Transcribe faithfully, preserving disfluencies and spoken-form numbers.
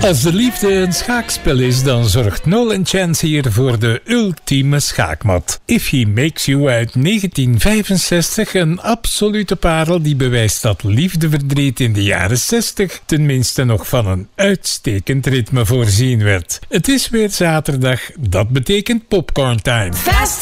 Als de liefde een schaakspel is, dan zorgt Nolan Chance hier voor de ultieme schaakmat. If He Makes You uit negentien vijfenzestig, een absolute parel die bewijst dat liefdeverdriet in de jaren zestig tenminste nog van een uitstekend ritme voorzien werd. Het is weer zaterdag, dat betekent popcorn time. Fast